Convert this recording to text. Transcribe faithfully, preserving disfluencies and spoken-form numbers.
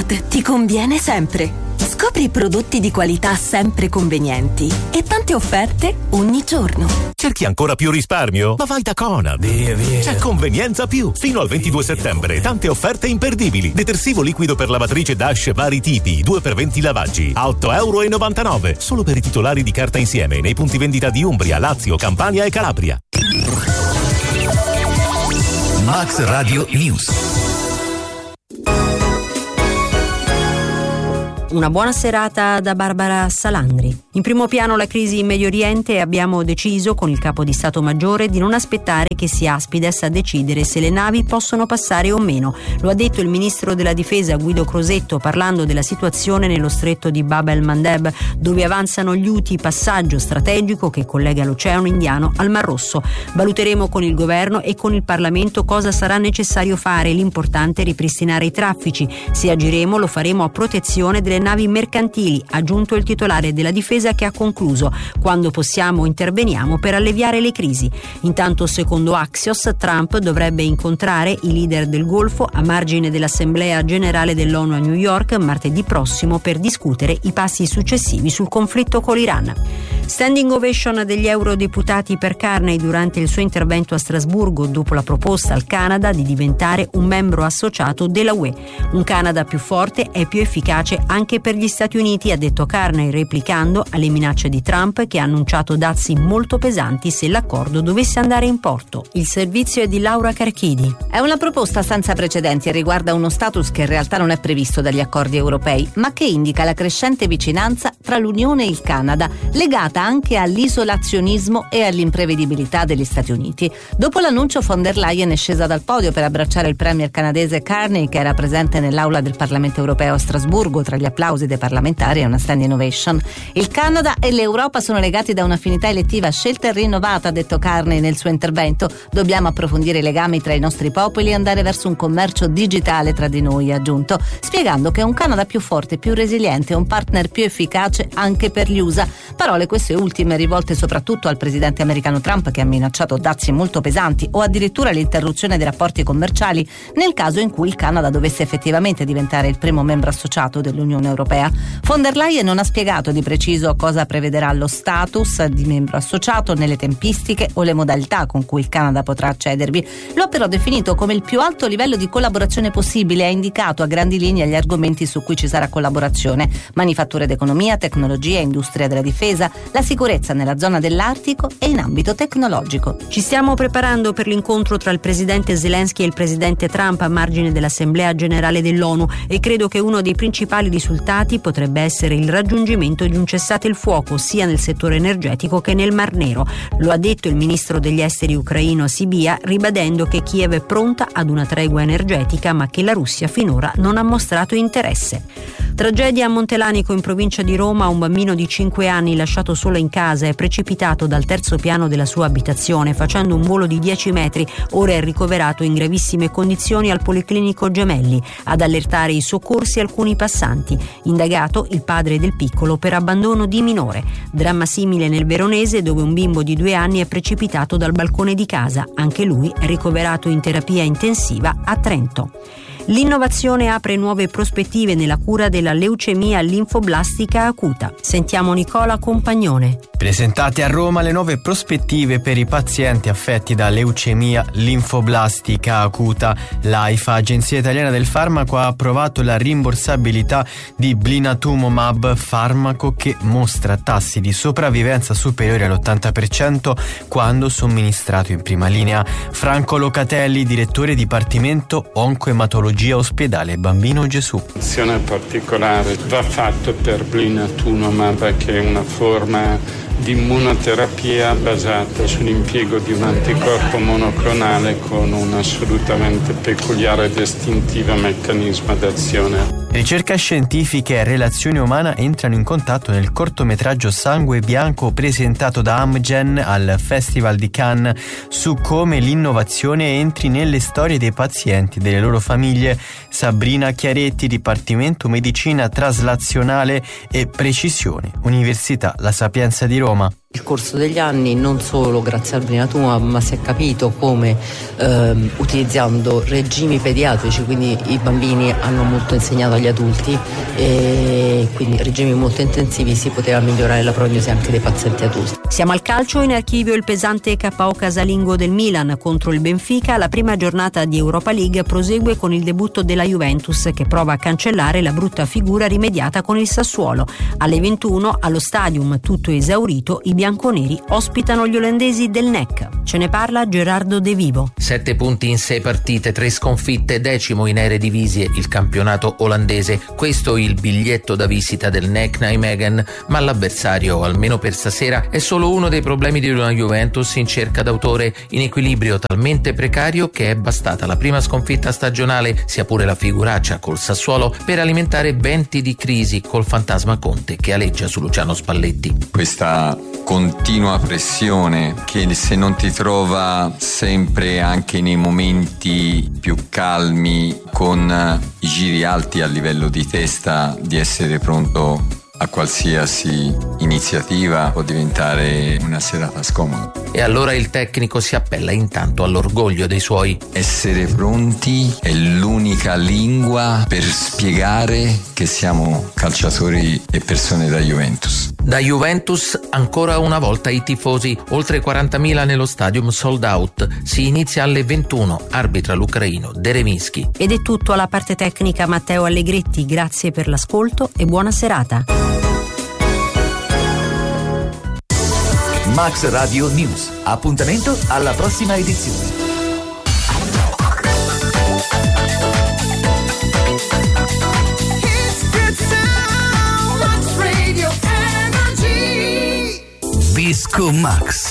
Fiat ti conviene sempre. Scopri prodotti di qualità sempre convenienti e tante offerte ogni giorno. Cerchi ancora più risparmio? Ma vai da Conad. Via, via. C'è Convenienza Più. Fino al ventidue settembre, tante offerte imperdibili. Detersivo liquido per lavatrice Dash vari tipi, due per venti lavaggi, a otto e novantanove euro. Solo per i titolari di carta insieme nei punti vendita di Umbria, Lazio, Campania e Calabria. Max Radio News. Una buona serata da Barbara Salandri. In primo piano la crisi in Medio Oriente e abbiamo deciso con il capo di Stato Maggiore di non aspettare che sia Aspides a decidere se le navi possono passare o meno. Lo ha detto il ministro della Difesa Guido Crosetto parlando della situazione nello stretto di Bab el-Mandeb, dove avanzano gli Houthi, passaggio strategico che collega l'Oceano Indiano al Mar Rosso. Valuteremo con il governo e con il Parlamento cosa sarà necessario fare. L'importante è ripristinare i traffici. Se agiremo lo faremo a protezione delle navi mercantili, ha aggiunto il titolare della difesa, che ha concluso: quando possiamo interveniamo per alleviare le crisi. Intanto, secondo Axios, Trump dovrebbe incontrare i leader del Golfo a margine dell'Assemblea Generale dell'ONU a New York martedì prossimo per discutere i passi successivi sul conflitto con l'Iran. Standing ovation degli eurodeputati per Carney durante il suo intervento a Strasburgo dopo la proposta al Canada di diventare un membro associato della U E. Un Canada più forte è più efficace anche per gli Stati Uniti, ha detto Carney, replicando alle minacce di Trump, che ha annunciato dazi molto pesanti se l'accordo dovesse andare in porto. Il servizio è di Laura Carchidi. È una proposta senza precedenti e riguarda uno status che in realtà non è previsto dagli accordi europei, ma che indica la crescente vicinanza tra l'Unione e il Canada, legata anche all'isolazionismo e all'imprevedibilità degli Stati Uniti. Dopo l'annuncio, von der Leyen è scesa dal podio per abbracciare il premier canadese Carney, che era presente nell'aula del Parlamento europeo a Strasburgo tra gli applausi dei parlamentari e una standing ovation. Il Canada e l'Europa sono legati da un'affinità elettiva scelta e rinnovata, ha detto Carney nel suo intervento. Dobbiamo approfondire i legami tra i nostri popoli e andare verso un commercio digitale tra di noi, ha aggiunto, spiegando che un Canada più forte, più resiliente, un partner più efficace anche per gli U S A. Parole queste ultime rivolte soprattutto al presidente americano Trump, che ha minacciato dazi molto pesanti o addirittura l'interruzione dei rapporti commerciali nel caso in cui il Canada dovesse effettivamente diventare il primo membro associato dell'Unione Europea. Von der Leyen non ha spiegato di preciso cosa prevederà lo status di membro associato, nelle tempistiche o le modalità con cui il Canada potrà accedervi. Lo ha però definito come il più alto livello di collaborazione possibile e ha indicato a grandi linee gli argomenti su cui ci sarà collaborazione: manifatture d'economia, tecnologia, industria della difesa, la sicurezza nella zona dell'Artico e in ambito tecnologico. Ci stiamo preparando per l'incontro tra il presidente Zelensky e il presidente Trump a margine dell'Assemblea Generale dell'ONU e credo che uno dei principali risultati potrebbe essere il raggiungimento di un cessate il fuoco sia nel settore energetico che nel Mar Nero. Lo ha detto il ministro degli esteri ucraino Sibia, ribadendo che Kiev è pronta ad una tregua energetica ma che la Russia finora non ha mostrato interesse. Tragedia a Montelanico in provincia di Roma. Un bambino di cinque anni lasciato solo in casa è precipitato dal terzo piano della sua abitazione facendo un volo di dieci metri. Ora è ricoverato in gravissime condizioni al Policlinico Gemelli. Ad allertare i soccorsi alcuni passanti. Indagato il padre del piccolo per abbandono di minore. Dramma simile nel Veronese, dove un bimbo di due anni è precipitato dal balcone di casa. Anche lui è ricoverato in terapia intensiva a Trento. L'innovazione apre nuove prospettive nella cura della leucemia linfoblastica acuta. Sentiamo Nicola Compagnone. Presentate a Roma le nuove prospettive per i pazienti affetti da leucemia linfoblastica acuta. L'AIFA, Agenzia Italiana del Farmaco, ha approvato la rimborsabilità di blinatumomab, farmaco che mostra tassi di sopravvivenza superiori all'ottanta per cento quando somministrato in prima linea. Franco Locatelli, direttore Dipartimento Oncoematologia Ospedale Bambino Gesù. Attenzione particolare va fatto per blinatumomab, che è una forma di immunoterapia basata sull'impiego di un anticorpo monoclonale con un assolutamente peculiare ed istintivo meccanismo d'azione. Ricerca scientifica e relazione umana entrano in contatto nel cortometraggio Sangue Bianco presentato da Amgen al Festival di Cannes su come l'innovazione entri nelle storie dei pazienti e delle loro famiglie. Sabrina Chiaretti, Dipartimento Medicina Traslazionale e Precisione, Università La Sapienza di Roma. Nel corso degli anni, non solo grazie al Brinatumab, ma si è capito come ehm, utilizzando regimi pediatrici, quindi i bambini hanno molto insegnato agli adulti, e quindi regimi molto intensivi, si poteva migliorare la prognosi anche dei pazienti adulti. Siamo al calcio, in archivio il pesante K O casalingo del Milan contro il Benfica. La prima giornata di Europa League prosegue con il debutto della Juventus, che prova a cancellare la brutta figura rimediata con il Sassuolo. Alle ventuno, allo stadium tutto esaurito, i bianconeri ospitano gli olandesi del N E C. Ce ne parla Gerardo De Vivo. Sette punti in sei partite, tre sconfitte, decimo in Eredivisie, il campionato olandese. Questo il biglietto da visita del N E C Nijmegen, ma l'avversario, almeno per stasera, è solo uno dei problemi di una Juventus in cerca d'autore, in equilibrio talmente precario che è bastata la prima sconfitta stagionale, sia pure la figuraccia col Sassuolo, per alimentare venti di crisi col fantasma Conte che aleggia su Luciano Spalletti. Questa continua pressione che se non ti trova sempre anche nei momenti più calmi, con i giri alti a livello di testa, di essere pronto a qualsiasi iniziativa, può diventare una serata scomoda. E allora il tecnico si appella intanto all'orgoglio dei suoi. Essere pronti è l'unica lingua per spiegare che siamo calciatori e persone da Juventus. Da Juventus ancora una volta i tifosi, oltre quarantamila nello stadium sold out. Si inizia alle ventuno, arbitra l'ucraino Dereminsky. Ed è tutto alla parte tecnica Matteo Allegretti, grazie per l'ascolto e buona serata. Max Radio News. Appuntamento alla prossima edizione. Disco Max.